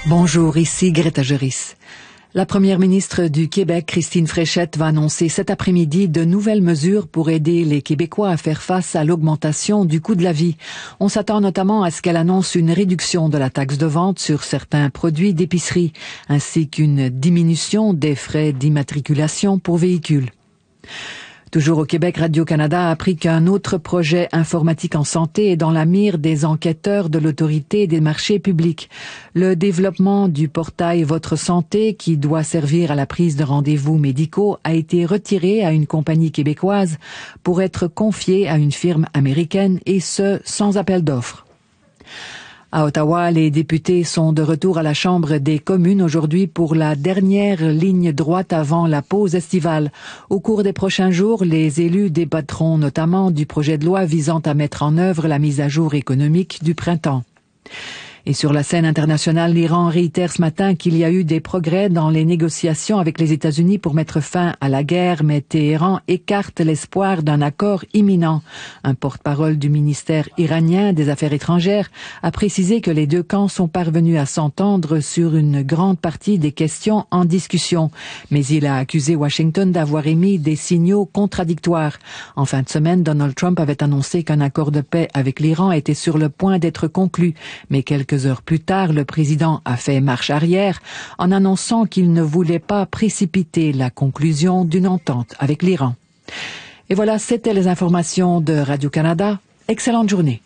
Bonjour, ici Greta Joris. La première ministre du Québec, Christine Fréchette, va annoncer cet après-midi de nouvelles mesures pour aider les Québécois à faire face à l'augmentation du coût de la vie. On s'attend notamment à ce qu'elle annonce une réduction de la taxe de vente sur certains produits d'épicerie, ainsi qu'une diminution des frais d'immatriculation pour véhicules. Toujours au Québec, Radio-Canada a appris qu'un autre projet informatique en santé est dans la mire des enquêteurs de l'Autorité des marchés publics. Le développement du portail Votre Santé, qui doit servir à la prise de rendez-vous médicaux, a été retiré à une compagnie québécoise pour être confié à une firme américaine, et ce, sans appel d'offres. À Ottawa, les députés sont de retour à la Chambre des communes aujourd'hui pour la dernière ligne droite avant la pause estivale. Au cours des prochains jours, les élus débattront notamment du projet de loi visant à mettre en œuvre la mise à jour économique du printemps. Et sur la scène internationale, l'Iran réitère ce matin qu'il y a eu des progrès dans les négociations avec les États-Unis pour mettre fin à la guerre, mais Téhéran écarte l'espoir d'un accord imminent. Un porte-parole du ministère iranien des Affaires étrangères a précisé que les deux camps sont parvenus à s'entendre sur une grande partie des questions en discussion, mais il a accusé Washington d'avoir émis des signaux contradictoires. En fin de semaine, Donald Trump avait annoncé qu'un accord de paix avec l'Iran était sur le point d'être conclu, mais quelques heures plus tard, le président a fait marche arrière en annonçant qu'il ne voulait pas précipiter la conclusion d'une entente avec l'Iran. Et voilà, c'était les informations de Radio-Canada. Excellente journée.